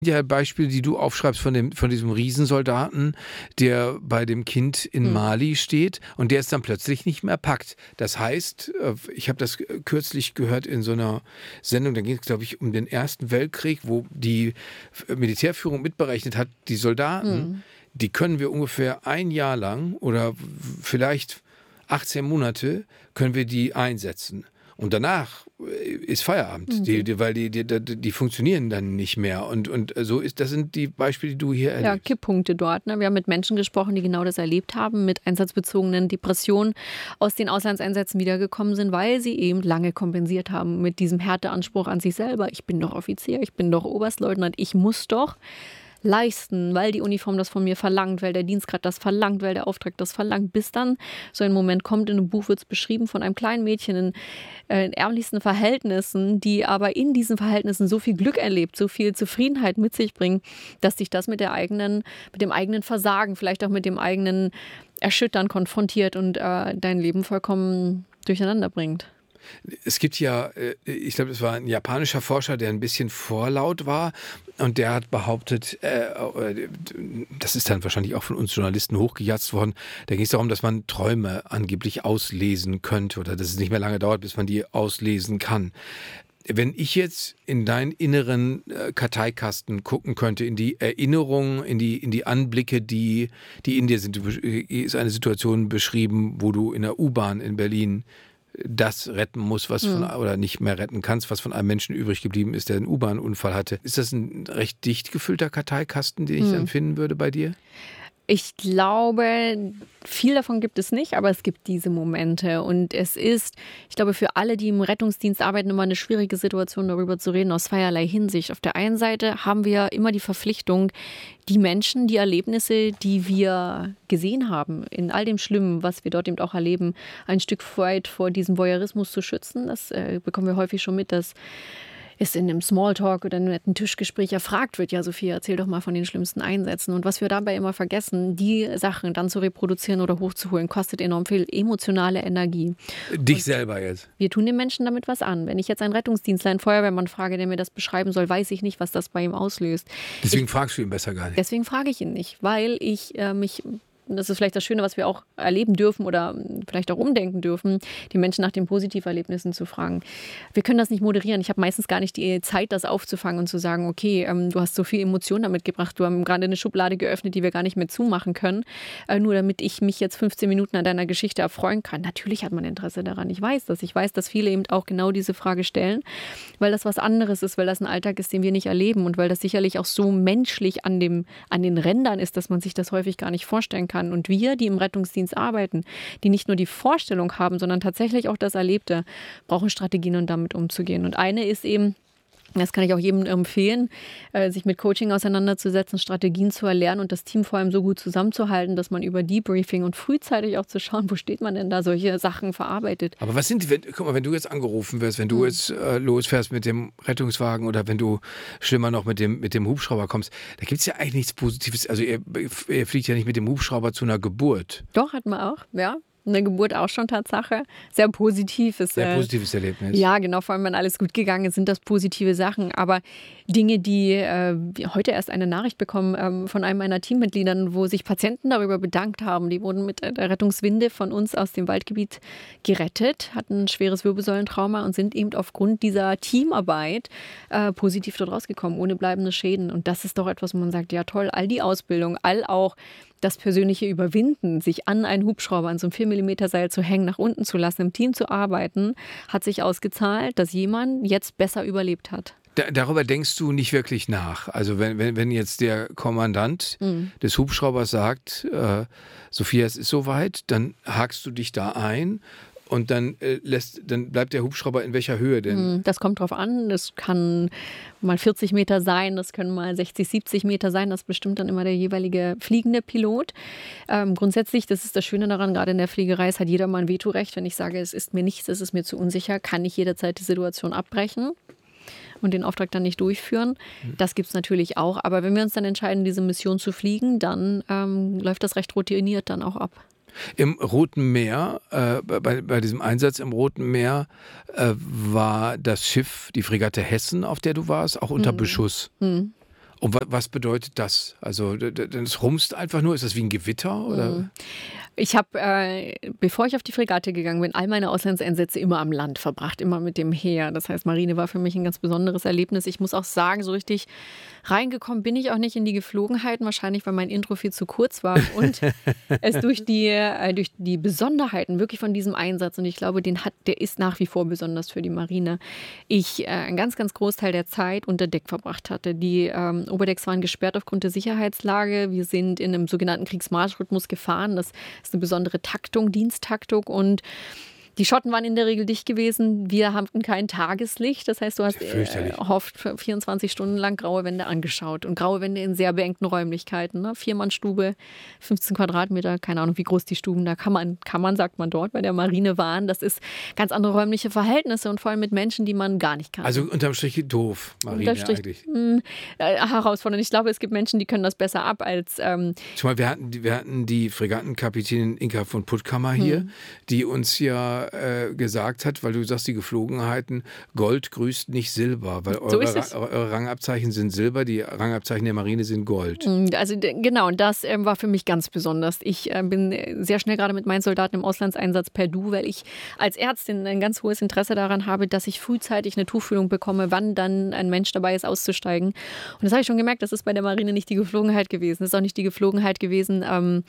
Ja, Beispiele, die du aufschreibst von diesem Riesensoldaten, der bei dem Kind in Mali steht und der es dann plötzlich nicht mehr packt. Das heißt, ich habe das kürzlich gehört in so einer Sendung, da ging es, glaube ich, um den Ersten Weltkrieg, wo die Militärführung mitberechnet hat, die Soldaten, die können wir ungefähr ein Jahr lang oder vielleicht 18 Monate können wir die einsetzen. Und danach ist Feierabend, weil die funktionieren dann nicht mehr. Und das sind die Beispiele, die du hier erlebst. Ja, Kipppunkte dort. Ne? Wir haben mit Menschen gesprochen, die genau das erlebt haben, mit einsatzbezogenen Depressionen aus den Auslandseinsätzen wiedergekommen sind, weil sie eben lange kompensiert haben mit diesem Härteanspruch an sich selber. Ich bin doch Offizier, ich bin doch Oberstleutnant, ich muss doch leisten, weil die Uniform das von mir verlangt, weil der Dienstgrad das verlangt, weil der Auftrag das verlangt, bis dann so ein Moment kommt. In einem Buch wird es beschrieben von einem kleinen Mädchen in ärmlichsten Verhältnissen, die aber in diesen Verhältnissen so viel Glück erlebt, so viel Zufriedenheit mit sich bringt, dass dich das mit dem eigenen Versagen, vielleicht auch mit dem eigenen Erschüttern konfrontiert und dein Leben vollkommen durcheinander bringt. Es gibt ja, ich glaube, es war ein japanischer Forscher, der ein bisschen vorlaut war und der hat behauptet, das ist dann wahrscheinlich auch von uns Journalisten hochgejatzt worden, da ging es darum, dass man Träume angeblich auslesen könnte oder dass es nicht mehr lange dauert, bis man die auslesen kann. Wenn ich jetzt in deinen inneren Karteikasten gucken könnte, in die Erinnerungen, in die Anblicke, die in dir sind, ist eine Situation beschrieben, wo du in der U-Bahn in Berlin das retten muss, oder nicht mehr retten kannst, was von einem Menschen übrig geblieben ist, der einen U-Bahn-Unfall hatte. Ist das ein recht dicht gefüllter Karteikasten, den ich dann finden würde bei dir? Ich glaube, viel davon gibt es nicht, aber es gibt diese Momente. Und es ist, ich glaube, für alle, die im Rettungsdienst arbeiten, immer eine schwierige Situation, darüber zu reden, aus zweierlei Hinsicht. Auf der einen Seite haben wir immer die Verpflichtung, die Menschen, die Erlebnisse, die wir gesehen haben, in all dem Schlimmen, was wir dort eben auch erleben, ein Stück weit vor diesem Voyeurismus zu schützen. Das bekommen wir häufig schon mit, dass es in einem Smalltalk oder einem netten Tischgespräch erfragt wird, ja Sophia, erzähl doch mal von den schlimmsten Einsätzen. Und was wir dabei immer vergessen, die Sachen dann zu reproduzieren oder hochzuholen, kostet enorm viel emotionale Energie. Dich selber jetzt? Wir tun den Menschen damit was an. Wenn ich jetzt einen Rettungsdienstler, einen Feuerwehrmann frage, der mir das beschreiben soll, weiß ich nicht, was das bei ihm auslöst. Deswegen fragst du ihn besser gar nicht. Deswegen frage ich ihn nicht, weil ich mich... Das ist vielleicht das Schöne, was wir auch erleben dürfen oder vielleicht auch umdenken dürfen, die Menschen nach den Positiverlebnissen zu fragen. Wir können das nicht moderieren. Ich habe meistens gar nicht die Zeit, das aufzufangen und zu sagen, okay, du hast so viel Emotion damit gebracht, du hast gerade eine Schublade geöffnet, die wir gar nicht mehr zumachen können, nur damit ich mich jetzt 15 Minuten an deiner Geschichte erfreuen kann. Natürlich hat man Interesse daran. Ich weiß, dass viele eben auch genau diese Frage stellen, weil das was anderes ist, weil das ein Alltag ist, den wir nicht erleben und weil das sicherlich auch so menschlich an den Rändern ist, dass man sich das häufig gar nicht vorstellen kann. Und wir, die im Rettungsdienst arbeiten, die nicht nur die Vorstellung haben, sondern tatsächlich auch das Erlebte, brauchen Strategien, um damit umzugehen. Und eine ist eben, das kann ich auch jedem empfehlen, sich mit Coaching auseinanderzusetzen, Strategien zu erlernen und das Team vor allem so gut zusammenzuhalten, dass man über Debriefing und frühzeitig auch zu schauen, wo steht man denn da, solche Sachen verarbeitet. Aber was sind, guck mal, wenn du jetzt angerufen wirst, wenn du jetzt losfährst mit dem Rettungswagen oder wenn du schlimmer noch mit dem Hubschrauber kommst, da gibt es ja eigentlich nichts Positives. Also ihr fliegt ja nicht mit dem Hubschrauber zu einer Geburt. Doch, hat man auch, ja. Eine Geburt auch schon Tatsache. Sehr positives. Sehr positives Erlebnis. Ja, genau. Vor allem, wenn alles gut gegangen ist, sind das positive Sachen. Aber Dinge, die wir heute erst eine Nachricht bekommen von einem meiner Teammitgliedern, wo sich Patienten darüber bedankt haben. Die wurden mit der Rettungswinde von uns aus dem Waldgebiet gerettet, hatten ein schweres Wirbelsäulentrauma und sind eben aufgrund dieser Teamarbeit positiv dort rausgekommen, ohne bleibende Schäden. Und das ist doch etwas, wo man sagt, ja toll, all die Ausbildung, all auch das persönliche Überwinden, sich an einen Hubschrauber, an so ein 4 mm Seil zu hängen, nach unten zu lassen, im Team zu arbeiten, hat sich ausgezahlt, dass jemand jetzt besser überlebt hat. Darüber denkst du nicht wirklich nach. Also wenn jetzt der Kommandant des Hubschraubers sagt, Sophia, es ist soweit, dann hakst du dich da ein. Und dann bleibt der Hubschrauber in welcher Höhe denn? Das kommt drauf an. Das kann mal 40 Meter sein, das können mal 60, 70 Meter sein. Das bestimmt dann immer der jeweilige fliegende Pilot. Grundsätzlich, das ist das Schöne daran, gerade in der Fliegerei, es hat jeder mal ein Vetorecht. Wenn ich sage, es ist mir nichts, es ist mir zu unsicher, kann ich jederzeit die Situation abbrechen und den Auftrag dann nicht durchführen. Das gibt es natürlich auch. Aber wenn wir uns dann entscheiden, diese Mission zu fliegen, dann läuft das recht routiniert dann auch ab. Im Roten Meer, bei diesem Einsatz im Roten Meer, war das Schiff, die Fregatte Hessen, auf der du warst, auch unter Beschuss. Und was bedeutet das? Also das rumst einfach nur, ist das wie ein Gewitter? Oder? Ich habe, bevor ich auf die Fregatte gegangen bin, all meine Auslandseinsätze immer am Land verbracht, immer mit dem Heer. Das heißt, Marine war für mich ein ganz besonderes Erlebnis. Ich muss auch sagen, so richtig reingekommen bin ich auch nicht in die Geflogenheiten, wahrscheinlich, weil mein Intro viel zu kurz war und es durch die Besonderheiten wirklich von diesem Einsatz, und ich glaube, der ist nach wie vor besonders für die Marine, ich einen ganz, ganz Großteil der Zeit unter Deck verbracht hatte. Die Oberdecks waren gesperrt aufgrund der Sicherheitslage. Wir sind in einem sogenannten Kriegsmarschrhythmus gefahren. Das ist eine besondere Taktung, Diensttaktung, und die Schotten waren in der Regel dicht gewesen. Wir hatten kein Tageslicht. Das heißt, du hast oft 24 Stunden lang graue Wände angeschaut. Und graue Wände in sehr beengten Räumlichkeiten. Ne? 4-Mann-Stube, 15 Quadratmeter, keine Ahnung, wie groß die Stuben da kann man, sagt man dort, bei der Marine waren. Das ist ganz andere räumliche Verhältnisse und vor allem mit Menschen, die man gar nicht kann. Also unterm Strich doof, Marine eigentlich. Herausfordernd. Ich glaube, es gibt Menschen, die können das besser ab als... Zumal wir hatten die Fregattenkapitänin Inka von Puttkammer hier, die uns ja gesagt hat, weil du sagst, die Geflogenheiten, Gold grüßt nicht Silber, weil eure Rangabzeichen sind Silber, die Rangabzeichen der Marine sind Gold. Also genau, und das war für mich ganz besonders. Ich bin sehr schnell gerade mit meinen Soldaten im Auslandseinsatz per Du, weil ich als Ärztin ein ganz hohes Interesse daran habe, dass ich frühzeitig eine Tuchfühlung bekomme, wann dann ein Mensch dabei ist, auszusteigen. Und das habe ich schon gemerkt, das ist bei der Marine nicht die Geflogenheit gewesen. Das ist auch nicht die Geflogenheit gewesen,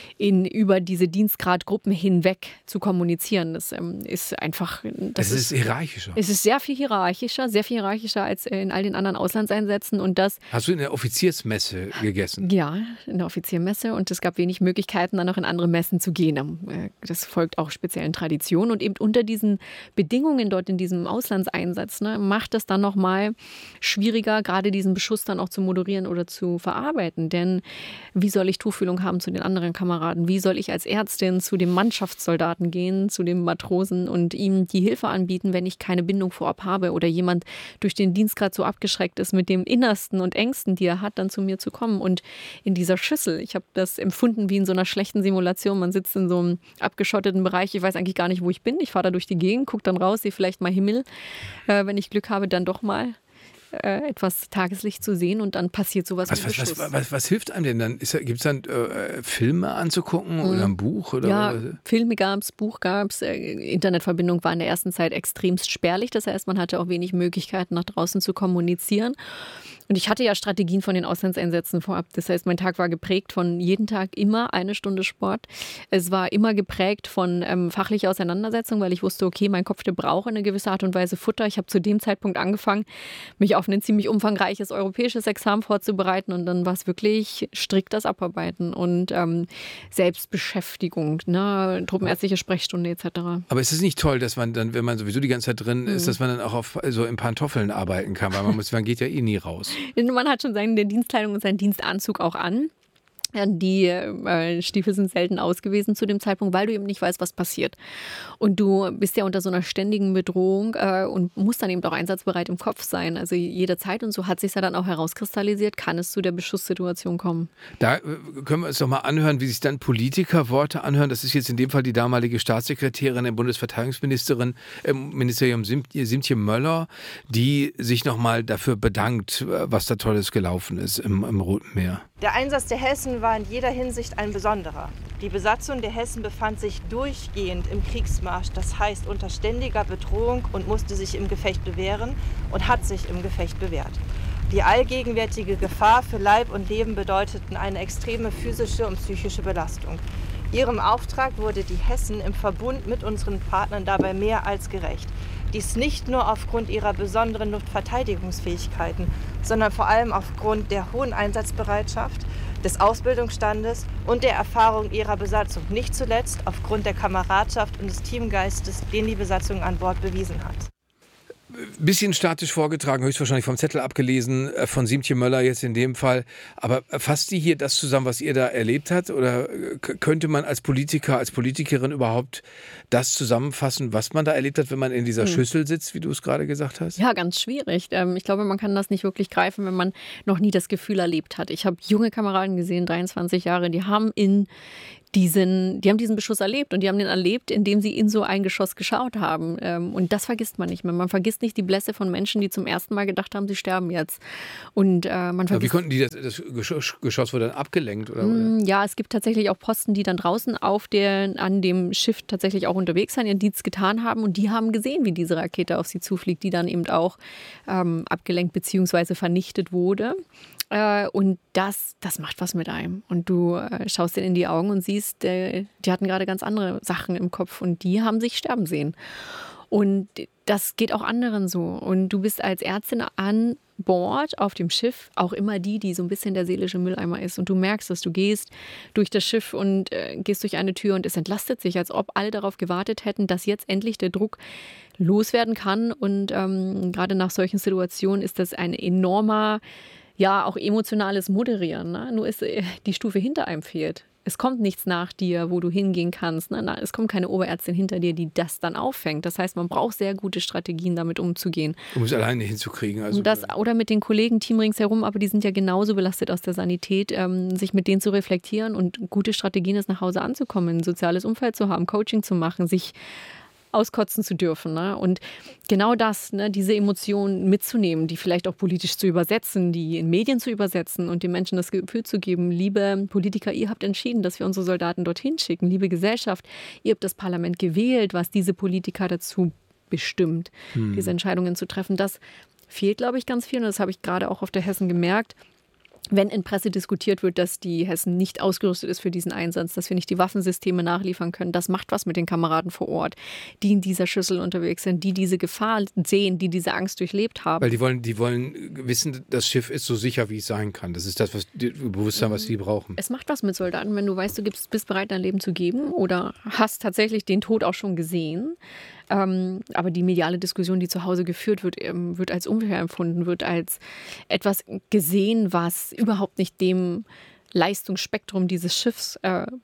über diese Dienstgradgruppen hinweg zu kommunizieren. Das ist einfach... Es ist hierarchischer. Es ist sehr viel hierarchischer als in all den anderen Auslandseinsätzen. Und das... Hast du in der Offiziersmesse gegessen? Ja, in der Offiziermesse, und es gab wenig Möglichkeiten, dann noch in andere Messen zu gehen. Das folgt auch speziellen Traditionen, und eben unter diesen Bedingungen dort in diesem Auslandseinsatz macht es dann nochmal schwieriger, gerade diesen Beschuss dann auch zu moderieren oder zu verarbeiten. Denn wie soll ich Tuchfühlung haben zu den anderen Kameraden? Wie soll ich als Ärztin zu dem Mannschaftssoldaten gehen, zu dem Matrosen, und ihm die Hilfe anbieten, wenn ich keine Bindung vorab habe oder jemand durch den Dienstgrad so abgeschreckt ist, mit dem Innersten und Ängsten, die er hat, dann zu mir zu kommen. Und in dieser Schüssel, ich habe das empfunden wie in so einer schlechten Simulation. Man sitzt in so einem abgeschotteten Bereich, ich weiß eigentlich gar nicht, wo ich bin. Ich fahre da durch die Gegend, gucke dann raus, sehe vielleicht mal Himmel. Wenn ich Glück habe, dann doch mal etwas Tageslicht zu sehen, und dann passiert sowas. Was hilft einem denn dann? Gibt es dann Filme anzugucken oder ein Buch? Oder ja, Filme gab es, Buch gab es. Internetverbindung war in der ersten Zeit extremst spärlich. Das heißt, man hatte auch wenig Möglichkeiten, nach draußen zu kommunizieren. Und ich hatte ja Strategien von den Auslandseinsätzen vorab. Das heißt, mein Tag war geprägt von jeden Tag immer 1 Stunde Sport. Es war immer geprägt von fachlicher Auseinandersetzung, weil ich wusste, okay, mein Kopf, der braucht eine gewisse Art und Weise Futter. Ich habe zu dem Zeitpunkt angefangen, mich auf ein ziemlich umfangreiches europäisches Examen vorzubereiten, und dann war es wirklich strikt das Abarbeiten und Selbstbeschäftigung, truppenärztliche Sprechstunde etc. Aber ist es nicht toll, dass man dann, wenn man sowieso die ganze Zeit drin ist, dass man dann auch so in Pantoffeln arbeiten kann, weil man geht ja eh nie raus. Man hat schon seine Dienstkleidung und seinen Dienstanzug auch an. Die Stiefel sind selten ausgewiesen zu dem Zeitpunkt, weil du eben nicht weißt, was passiert. Und du bist ja unter so einer ständigen Bedrohung und musst dann eben auch einsatzbereit im Kopf sein. Also jederzeit, und so hat sich ja dann auch herauskristallisiert, kann es zu der Beschusssituation kommen. Da können wir uns doch mal anhören, wie sich dann Politikerworte anhören. Das ist jetzt in dem Fall die damalige Staatssekretärin im Bundesverteidigungsministerium Simtje Möller, die sich nochmal dafür bedankt, was da Tolles gelaufen ist im Roten Meer. Der Einsatz der Hessen war in jeder Hinsicht ein besonderer. Die Besatzung der Hessen befand sich durchgehend im Kriegsmarsch, das heißt unter ständiger Bedrohung, und musste sich im Gefecht bewähren und hat sich im Gefecht bewährt. Die allgegenwärtige Gefahr für Leib und Leben bedeuteten eine extreme physische und psychische Belastung. Ihrem Auftrag wurde die Hessen im Verbund mit unseren Partnern dabei mehr als gerecht. Dies nicht nur aufgrund ihrer besonderen Luftverteidigungsfähigkeiten, sondern vor allem aufgrund der hohen Einsatzbereitschaft, des Ausbildungsstandes und der Erfahrung ihrer Besatzung. Nicht zuletzt aufgrund der Kameradschaft und des Teamgeistes, den die Besatzung an Bord bewiesen hat. Bisschen statisch vorgetragen, höchstwahrscheinlich vom Zettel abgelesen, von Simtje Möller jetzt in dem Fall. Aber fasst die hier das zusammen, was ihr da erlebt habt? Oder könnte man als Politiker, als Politikerin überhaupt das zusammenfassen, was man da erlebt hat, wenn man in dieser Schüssel sitzt, wie du es gerade gesagt hast? Ja, ganz schwierig. Ich glaube, man kann das nicht wirklich greifen, wenn man noch nie das Gefühl erlebt hat. Ich habe junge Kameraden gesehen, 23 Jahre, die haben in die haben diesen Beschuss erlebt und die haben den erlebt, indem sie in so ein Geschoss geschaut haben. Und das vergisst man nicht mehr. Man vergisst nicht die Blässe von Menschen, die zum ersten Mal gedacht haben, sie sterben jetzt. Und man vergisst. Aber wie konnten die das Geschoss wurde dann abgelenkt? Oder? Ja, es gibt tatsächlich auch Posten, die dann draußen an dem Schiff tatsächlich auch unterwegs sind, ihren Dienst getan haben. Und die haben gesehen, wie diese Rakete auf sie zufliegt, die dann eben auch abgelenkt bzw. vernichtet wurde. Und das macht was mit einem. Und du schaust denen in die Augen und siehst, die hatten gerade ganz andere Sachen im Kopf und die haben sich sterben sehen. Und das geht auch anderen so. Und du bist als Ärztin an Bord auf dem Schiff auch immer die so ein bisschen der seelische Mülleimer ist. Und du merkst, dass du gehst durch das Schiff und gehst durch eine Tür und es entlastet sich, als ob alle darauf gewartet hätten, dass jetzt endlich der Druck loswerden kann. Und gerade nach solchen Situationen ist das ein enormer, ja, auch emotionales Moderieren. Ne? Nur ist die Stufe hinter einem fehlt. Es kommt nichts nach dir, wo du hingehen kannst. Ne? Es kommt keine Oberärztin hinter dir, die das dann auffängt. Das heißt, man braucht sehr gute Strategien, damit umzugehen. Um es alleine hinzukriegen. Also oder mit den Kollegen, Team ringsherum, aber die sind ja genauso belastet aus der Sanität, sich mit denen zu reflektieren und gute Strategien ist, nach Hause anzukommen, ein soziales Umfeld zu haben, Coaching zu machen, sich auskotzen zu dürfen. Ne? Und genau das, ne, diese Emotionen mitzunehmen, die vielleicht auch politisch zu übersetzen, die in Medien zu übersetzen und den Menschen das Gefühl zu geben, liebe Politiker, ihr habt entschieden, dass wir unsere Soldaten dorthin schicken. Liebe Gesellschaft, ihr habt das Parlament gewählt, was diese Politiker dazu bestimmt, diese Entscheidungen zu treffen. Das fehlt, glaube ich, ganz viel. Und das habe ich gerade auch auf der Hessen gemerkt. Wenn in Presse diskutiert wird, dass die Hessen nicht ausgerüstet ist für diesen Einsatz, dass wir nicht die Waffensysteme nachliefern können, das macht was mit den Kameraden vor Ort, die in dieser Schüssel unterwegs sind, die diese Gefahr sehen, die diese Angst durchlebt haben. Weil die wollen wissen, das Schiff ist so sicher, wie es sein kann. Das ist das Bewusstsein, was die brauchen. Es macht was mit Soldaten, wenn du weißt, du bist bereit, dein Leben zu geben oder hast tatsächlich den Tod auch schon gesehen. Aber die mediale Diskussion, die zu Hause geführt wird, wird als unfair empfunden, wird als etwas gesehen, was überhaupt nicht dem Leistungsspektrum dieses Schiffs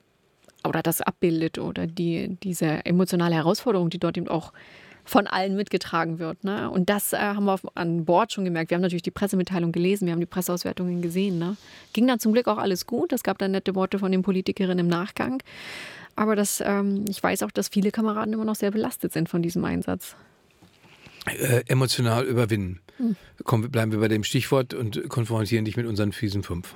oder das abbildet oder diese emotionale Herausforderung, die dort eben auch von allen mitgetragen wird. Ne? Und das haben wir an Bord schon gemerkt. Wir haben natürlich die Pressemitteilung gelesen, wir haben die Presseauswertungen gesehen. Ne? Ging dann zum Glück auch alles gut. Es gab dann nette Worte von den Politikerinnen im Nachgang. Aber ich weiß auch, dass viele Kameraden immer noch sehr belastet sind von diesem Einsatz. Emotional überwinden. Komm, bleiben wir bei dem Stichwort und konfrontieren dich mit unseren fiesen 5.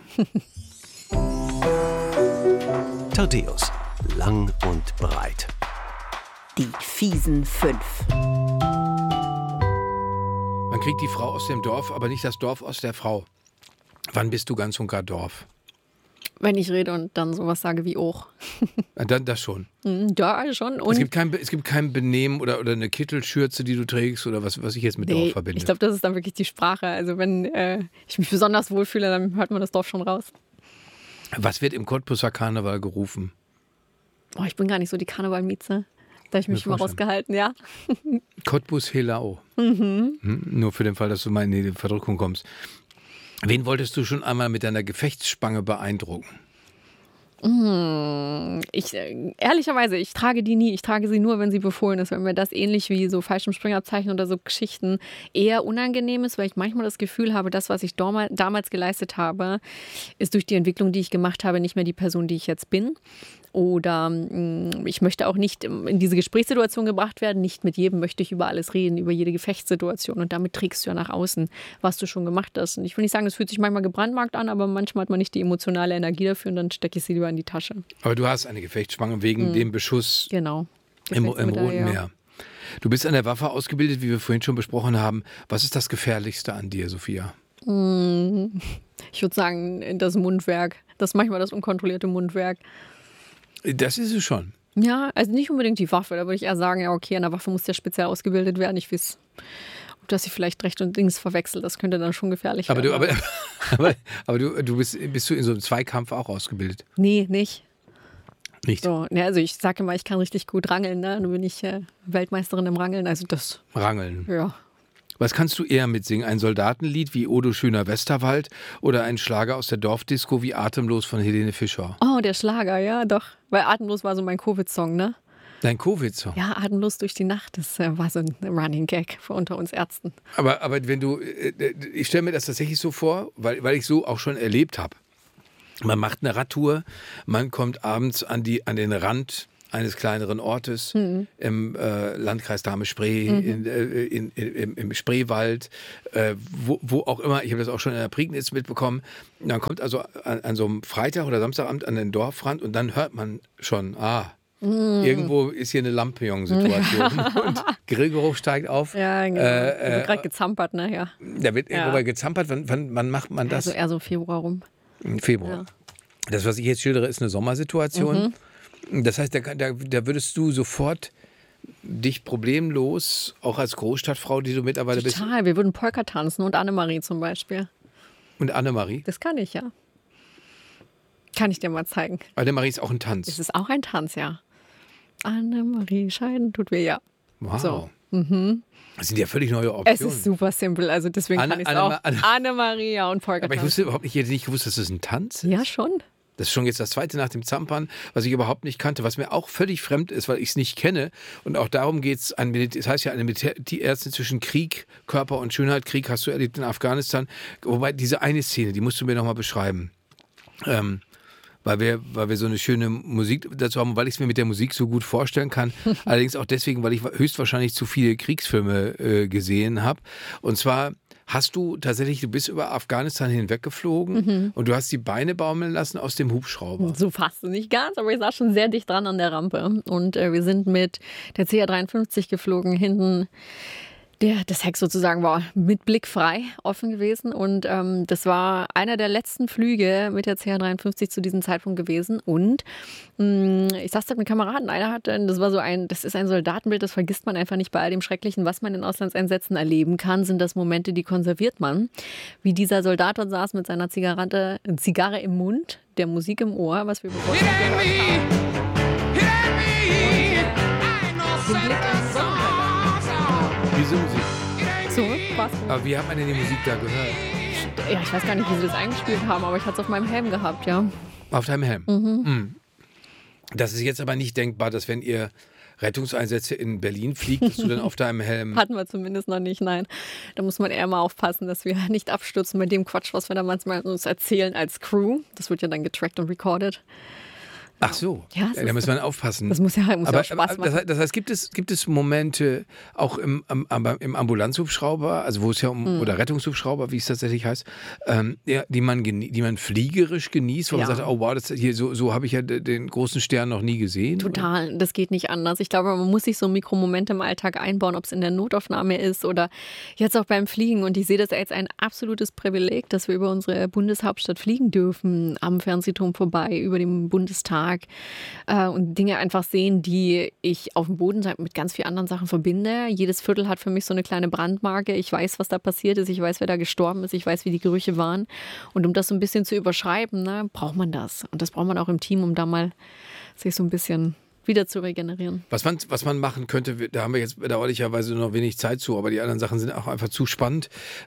Thaddäus, lang und breit. Die fiesen 5. Man kriegt die Frau aus dem Dorf, aber nicht das Dorf aus der Frau. Wann bist du ganz und gar Dorf? Wenn ich rede und dann sowas sage wie auch. Dann das schon. Ja, schon. Und es gibt kein Benehmen oder eine Kittelschürze, die du trägst oder was ich jetzt mit Dorf verbinde. Ich glaube, das ist dann wirklich die Sprache. Also wenn ich mich besonders wohlfühle, dann hört man das Dorf schon raus. Was wird im Cottbuser Karneval gerufen? Oh, ich bin gar nicht so die Karnevalmieze. Da habe ich mich immer rausgehalten, ja. Cottbus Helao. Nur für den Fall, dass du mal in die Verdrückung kommst. Wen wolltest du schon einmal mit deiner Gefechtsspange beeindrucken? Ehrlicherweise, ich trage die nie. Ich trage sie nur, wenn sie befohlen ist, weil mir das ähnlich wie so Fallschirmspringerzeichen oder so Geschichten eher unangenehm ist, weil ich manchmal das Gefühl habe, das, was ich damals geleistet habe, ist durch die Entwicklung, die ich gemacht habe, nicht mehr die Person, die ich jetzt bin. Oder ich möchte auch nicht in diese Gesprächssituation gebracht werden. Nicht mit jedem möchte ich über alles reden, über jede Gefechtssituation. Und damit trägst du ja nach außen, was du schon gemacht hast. Und ich will nicht sagen, es fühlt sich manchmal gebrandmarkt an, aber manchmal hat man nicht die emotionale Energie dafür und dann stecke ich sie lieber in die Tasche. Aber du hast eine Gefechtsspange wegen dem Beschuss genau. im Roten Meer. Du bist an der Waffe ausgebildet, wie wir vorhin schon besprochen haben. Was ist das Gefährlichste an dir, Sophia? Ich würde sagen, das Mundwerk. Manchmal das unkontrollierte Mundwerk. Das ist es schon. Ja, also nicht unbedingt die Waffe. Da würde ich eher sagen, ja okay, an der Waffe muss ja speziell ausgebildet werden. Ich weiß, ob das sie vielleicht rechts und links verwechselt. Das könnte dann schon gefährlich werden. Aber du bist du in so einem Zweikampf auch ausgebildet? Nee, nicht. Nicht? So, ne, also ich sage immer, ich kann richtig gut rangeln. Ne? Nun bin ich Weltmeisterin im Rangeln. Also das. Rangeln? Ja. Was kannst du eher mitsingen? Ein Soldatenlied wie Odo Schöner Westerwald oder ein Schlager aus der Dorfdisco wie Atemlos von Helene Fischer? Oh, der Schlager, ja doch. Weil Atemlos war so mein Covid-Song, ne? Dein Covid-Song? Ja, Atemlos durch die Nacht. Das war so ein Running Gag für unter uns Ärzten. Aber wenn du, ich stelle mir das tatsächlich so vor, weil ich so auch schon erlebt habe. Man macht eine Radtour, man kommt abends an den Rand eines kleineren Ortes im Landkreis Dahme-Spree, im Spreewald, wo auch immer. Ich habe das auch schon in der Prignitz mitbekommen. Man kommt also an so einem Freitag oder Samstagabend an den Dorfrand und dann hört man schon, irgendwo ist hier eine Lampion-Situation und Grillgeruch steigt auf. Ja, genau. Wird gerade gezampert, ne? Ja. Da wird irgendwo gezampert. Wann macht man das? Also eher so Februar rum. Im Februar. Ja. Das, was ich jetzt schildere, ist eine Sommersituation. Das heißt, da würdest du sofort dich problemlos, auch als Großstadtfrau, die du mittlerweile bist. Total, wir würden Polka tanzen und Annemarie zum Beispiel. Und Annemarie? Das kann ich, ja. Kann ich dir mal zeigen. Annemarie ist auch ein Tanz. Es ist auch ein Tanz, ja. Annemarie, scheiden tut weh, ja. Wow. So. Das sind ja völlig neue Optionen. Es ist super simpel, also deswegen kann ich es auch. Annemarie und Polka Aber ich wusste überhaupt nicht, ich hätte nicht gewusst, dass das ein Tanz ist. Ja, schon. Das ist schon jetzt das zweite nach dem Zampern, was ich überhaupt nicht kannte, was mir auch völlig fremd ist, weil ich es nicht kenne. Und auch darum geht es, das heißt ja eine Militärärztin zwischen Krieg, Körper und Schönheit. Krieg hast du erlebt in Afghanistan. Wobei diese eine Szene, die musst du mir nochmal beschreiben. Weil wir so eine schöne Musik dazu haben, weil ich es mir mit der Musik so gut vorstellen kann. Allerdings auch deswegen, weil ich höchstwahrscheinlich zu viele Kriegsfilme gesehen habe. Und zwar du bist über Afghanistan hinweggeflogen und du hast die Beine baumeln lassen aus dem Hubschrauber. So fast nicht ganz, aber ich saß schon sehr dicht dran an der Rampe. Und wir sind mit der CH-53 geflogen, hinten. Das Heck sozusagen war mit Blick frei offen gewesen und das war einer der letzten Flüge mit der CH-53 zu diesem Zeitpunkt gewesen und ich saß da mit Kameraden, das ist ein Soldatenbild, das vergisst man einfach nicht bei all dem Schrecklichen, was man in Auslandseinsätzen erleben kann, sind das Momente, die konserviert man. Wie dieser Soldat dort saß mit seiner Zigarre im Mund, der Musik im Ohr, was wir bevor gehört haben. Den Blick ins Sonnenwetter. Diese Musik. So, was? Aber wie hat man denn die Musik da gehört? Ja, ich weiß gar nicht, wie sie das eingespielt haben, aber ich hatte es auf meinem Helm gehabt, ja. Auf deinem Helm? Das ist jetzt aber nicht denkbar, dass wenn ihr Rettungseinsätze in Berlin fliegt, dass du dann auf deinem Helm... Hatten wir zumindest noch nicht, nein. Da muss man eher mal aufpassen, dass wir nicht abstürzen mit dem Quatsch, was wir da manchmal uns erzählen als Crew. Das wird ja dann getrackt und recorded. Ach so, ja, da muss man aufpassen. Das muss ja auch Spaß machen. Das heißt, gibt es Momente auch im Ambulanzhubschrauber, also wo es ja oder Rettungshubschrauber, wie es tatsächlich heißt, die man fliegerisch genießt, wo man sagt, oh wow, so habe ich ja den großen Stern noch nie gesehen? Total, oder? Das geht nicht anders. Ich glaube, man muss sich so Mikromomente im Alltag einbauen, ob es in der Notaufnahme ist oder jetzt auch beim Fliegen. Und ich sehe das als ein absolutes Privileg, dass wir über unsere Bundeshauptstadt fliegen dürfen, am Fernsehturm vorbei, über dem Bundestag. Und Dinge einfach sehen, die ich auf dem Boden mit ganz vielen anderen Sachen verbinde. Jedes Viertel hat für mich so eine kleine Brandmarke. Ich weiß, was da passiert ist. Ich weiß, wer da gestorben ist. Ich weiß, wie die Gerüche waren. Und um das so ein bisschen zu überschreiben, braucht man das. Und das braucht man auch im Team, um da mal sich so ein bisschen wieder zu regenerieren. Was man machen könnte, da haben wir jetzt bedauerlicherweise noch wenig Zeit zu, aber die anderen Sachen sind auch einfach zu spannend.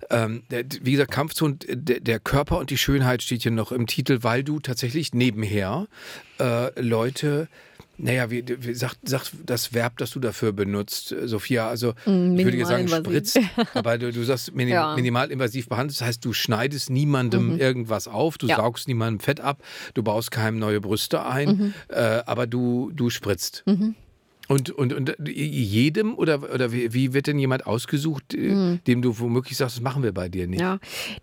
Wie gesagt, Kampfzone, der Körper und die Schönheit steht hier noch im Titel, weil du tatsächlich nebenher Leute... Naja, wie sagt das Verb, das du dafür benutzt, Sophia? Also ich würde jetzt sagen spritzt, aber du sagst minimalinvasiv behandelt. Das heißt, du schneidest niemandem irgendwas auf, du saugst niemandem Fett ab, du baust keinem neue Brüste ein, aber du spritzt. Und jedem oder wie wird denn jemand ausgesucht, dem du womöglich sagst, das machen wir bei dir nicht? Ja,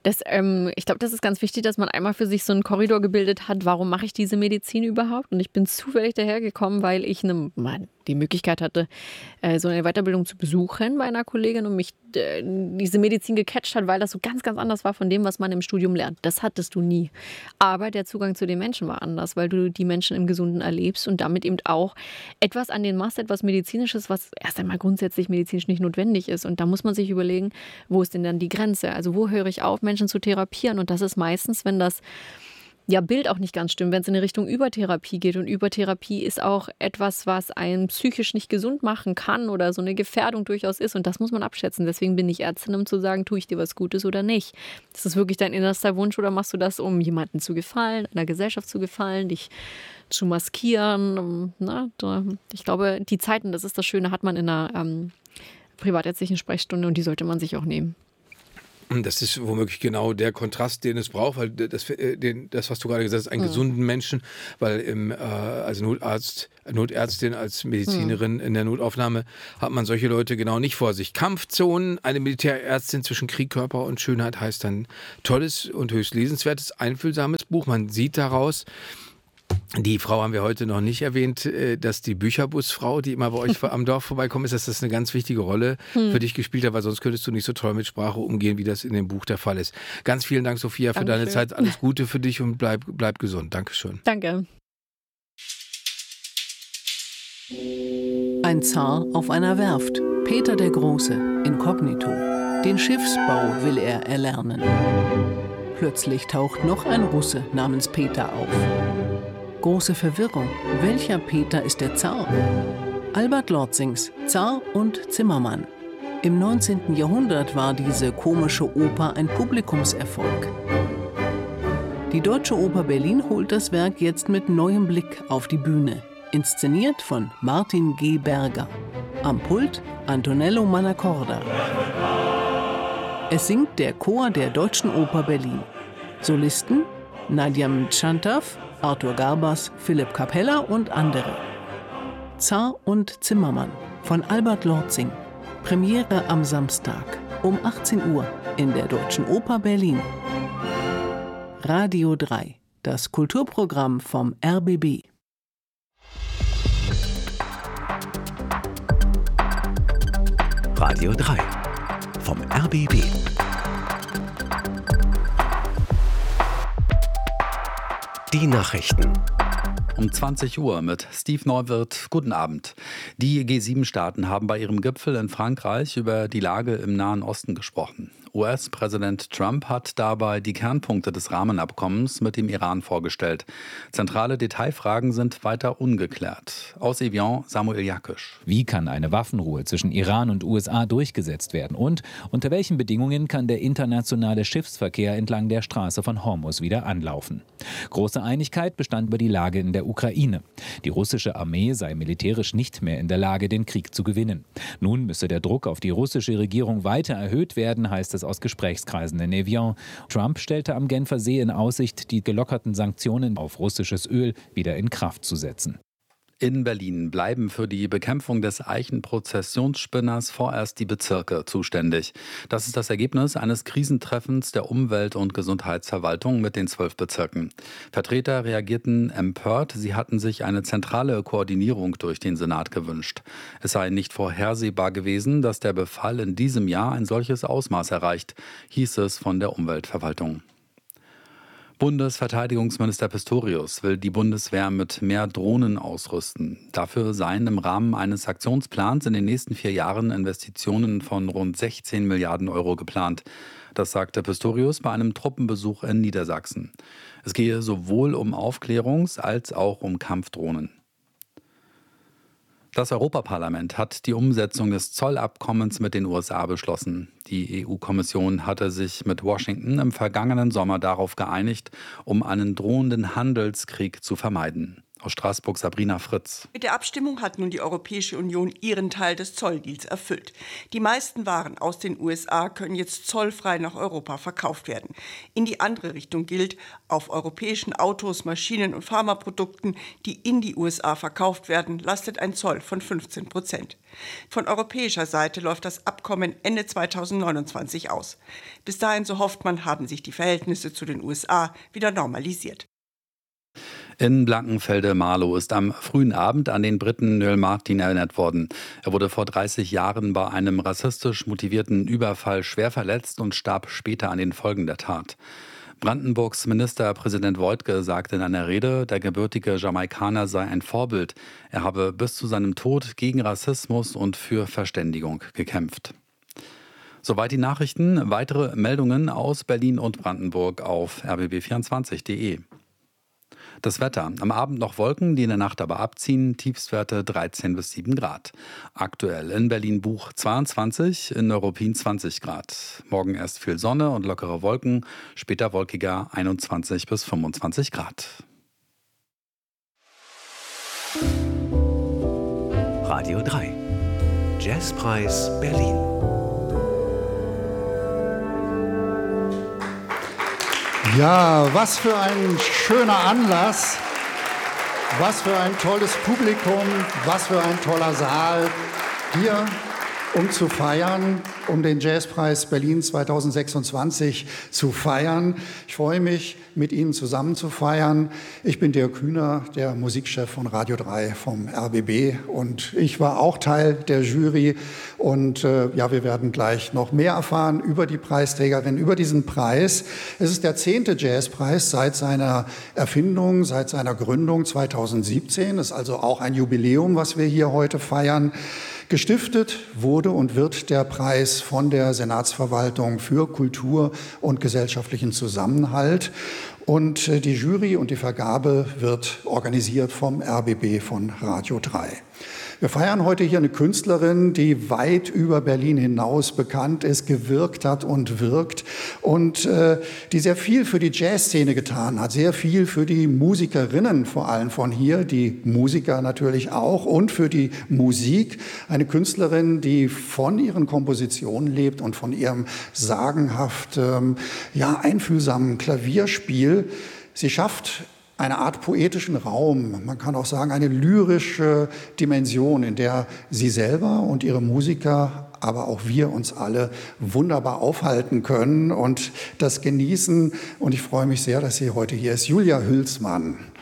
ich glaube, das ist ganz wichtig, dass man einmal für sich so einen Korridor gebildet hat, warum mache ich diese Medizin überhaupt? Und ich bin zufällig dahergekommen, weil ich die Möglichkeit hatte, so eine Weiterbildung zu besuchen bei einer Kollegin und mich diese Medizin gecatcht hat, weil das so ganz, ganz anders war von dem, was man im Studium lernt. Das hattest du nie. Aber der Zugang zu den Menschen war anders, weil du die Menschen im Gesunden erlebst und damit eben auch etwas an denen machst, etwas Medizinisches, was erst einmal grundsätzlich medizinisch nicht notwendig ist. Und da muss man sich überlegen, wo ist denn dann die Grenze? Also wo höre ich auf, Menschen zu therapieren? Und das ist meistens, wenn das Bild auch nicht ganz stimmt, wenn es in eine Richtung Übertherapie geht. Und Übertherapie ist auch etwas, was einen psychisch nicht gesund machen kann oder so eine Gefährdung durchaus ist. Und das muss man abschätzen. Deswegen bin ich Ärztin, um zu sagen, tue ich dir was Gutes oder nicht. Ist das wirklich dein innerster Wunsch oder machst du das, um jemandem zu gefallen, einer Gesellschaft zu gefallen, dich zu maskieren? Ich glaube, die Zeiten, das ist das Schöne, hat man in einer privatärztlichen Sprechstunde und die sollte man sich auch nehmen. Das ist womöglich genau der Kontrast, den es braucht, weil das, was du gerade gesagt hast, einen gesunden Menschen, weil als Notärztin, als Medizinerin in der Notaufnahme hat man solche Leute genau nicht vor sich. Kampfzonen, eine Militärärztin zwischen Krieg, Körper und Schönheit heißt ein tolles und höchst lesenswertes, einfühlsames Buch. Man sieht daraus, die Frau haben wir heute noch nicht erwähnt, dass die Bücherbusfrau, die immer bei euch am Dorf vorbeikommt, ist, dass das eine ganz wichtige Rolle für dich gespielt hat, weil sonst könntest du nicht so toll mit Sprache umgehen, wie das in dem Buch der Fall ist. Ganz vielen Dank, Sophia, für deine Zeit. Alles Gute für dich und bleib gesund. Dankeschön. Danke. Ein Zar auf einer Werft. Peter der Große, inkognito. Den Schiffsbau will er erlernen. Plötzlich taucht noch ein Russe namens Peter auf. Große Verwirrung. Welcher Peter ist der Zar? Albert Lorzings Zar und Zimmermann. Im 19. Jahrhundert war diese komische Oper ein Publikumserfolg. Die Deutsche Oper Berlin holt das Werk jetzt mit neuem Blick auf die Bühne. Inszeniert von Martin G. Berger. Am Pult Antonello Manacorda. Es singt der Chor der Deutschen Oper Berlin. Solisten Nadia Mtschantaw, Arthur Garbas, Philipp Capella und andere. Zar und Zimmermann von Albert Lorzing. Premiere am Samstag um 18 Uhr in der Deutschen Oper Berlin. Radio 3, das Kulturprogramm vom RBB. Radio 3 vom RBB. Die Nachrichten. Um 20 Uhr mit Steve Neuwirth. Guten Abend. Die G7-Staaten haben bei ihrem Gipfel in Frankreich über die Lage im Nahen Osten gesprochen. US-Präsident Trump hat dabei die Kernpunkte des Rahmenabkommens mit dem Iran vorgestellt. Zentrale Detailfragen sind weiter ungeklärt. Aus Evian, Samuel Jakisch. Wie kann eine Waffenruhe zwischen Iran und USA durchgesetzt werden? Und unter welchen Bedingungen kann der internationale Schiffsverkehr entlang der Straße von Hormuz wieder anlaufen? Große Einigkeit bestand über die Lage in der Ukraine. Die russische Armee sei militärisch nicht mehr in der Lage, den Krieg zu gewinnen. Nun müsse der Druck auf die russische Regierung weiter erhöht werden, heißt es aus Gesprächskreisen in Evian. Trump stellte am Genfer See in Aussicht, die gelockerten Sanktionen auf russisches Öl wieder in Kraft zu setzen. In Berlin bleiben für die Bekämpfung des Eichenprozessionsspinners vorerst die Bezirke zuständig. Das ist das Ergebnis eines Krisentreffens der Umwelt- und Gesundheitsverwaltung mit den 12 Bezirken. Vertreter reagierten empört, sie hatten sich eine zentrale Koordinierung durch den Senat gewünscht. Es sei nicht vorhersehbar gewesen, dass der Befall in diesem Jahr ein solches Ausmaß erreicht, hieß es von der Umweltverwaltung. Bundesverteidigungsminister Pistorius will die Bundeswehr mit mehr Drohnen ausrüsten. Dafür seien im Rahmen eines Aktionsplans in den nächsten 4 Jahren Investitionen von rund 16 Milliarden Euro geplant. Das sagte Pistorius bei einem Truppenbesuch in Niedersachsen. Es gehe sowohl um Aufklärungs- als auch um Kampfdrohnen. Das Europaparlament hat die Umsetzung des Zollabkommens mit den USA beschlossen. Die EU-Kommission hatte sich mit Washington im vergangenen Sommer darauf geeinigt, um einen drohenden Handelskrieg zu vermeiden. Aus Straßburg Sabrina Fritz. Mit der Abstimmung hat nun die Europäische Union ihren Teil des Zolldeals erfüllt. Die meisten Waren aus den USA können jetzt zollfrei nach Europa verkauft werden. In die andere Richtung gilt, auf europäischen Autos, Maschinen und Pharmaprodukten, die in die USA verkauft werden, lastet ein Zoll von 15%. Von europäischer Seite läuft das Abkommen Ende 2029 aus. Bis dahin, so hofft man, haben sich die Verhältnisse zu den USA wieder normalisiert. In Blankenfelde-Marlow ist am frühen Abend an den Briten Noel Martin erinnert worden. Er wurde vor 30 Jahren bei einem rassistisch motivierten Überfall schwer verletzt und starb später an den Folgen der Tat. Brandenburgs Ministerpräsident Woidke sagte in einer Rede, der gebürtige Jamaikaner sei ein Vorbild. Er habe bis zu seinem Tod gegen Rassismus und für Verständigung gekämpft. Soweit die Nachrichten. Weitere Meldungen aus Berlin und Brandenburg auf rbb24.de. Das Wetter. Am Abend noch Wolken, die in der Nacht aber abziehen. Tiefstwerte 13 bis 7 Grad. Aktuell in Berlin-Buch 22, in Neuruppin 20 Grad. Morgen erst viel Sonne und lockere Wolken, später wolkiger 21 bis 25 Grad. Radio 3. Jazzpreis Berlin. Ja, was für ein schöner Anlass, was für ein tolles Publikum, was für ein toller Saal hier, um zu feiern, um den Jazzpreis Berlin 2026 zu feiern. Ich freue mich, mit Ihnen zusammen zu feiern. Ich bin Dirk Kühner, der Musikchef von Radio 3 vom RBB, und ich war auch Teil der Jury. Und ja, wir werden gleich noch mehr erfahren über die Preisträgerin, über diesen Preis. Es ist der 10. Jazzpreis seit seiner Erfindung, seit seiner Gründung 2017. Es ist also auch ein Jubiläum, was wir hier heute feiern. Gestiftet wurde und wird der Preis von der Senatsverwaltung für Kultur und gesellschaftlichen Zusammenhalt. Und die Jury und die Vergabe wird organisiert vom RBB von Radio 3. Wir feiern heute hier eine Künstlerin, die weit über Berlin hinaus bekannt ist, gewirkt hat und wirkt und die sehr viel für die Jazzszene getan hat, sehr viel für die Musikerinnen vor allem von hier, die Musiker natürlich auch, und für die Musik. Eine Künstlerin, die von ihren Kompositionen lebt und von ihrem sagenhaft einfühlsamen Klavierspiel. Sie schafft eine Art poetischen Raum, man kann auch sagen eine lyrische Dimension, in der sie selber und ihre Musiker, aber auch wir uns alle wunderbar aufhalten können und das genießen. Und ich freue mich sehr, dass sie heute hier ist. Julia Hülsmann.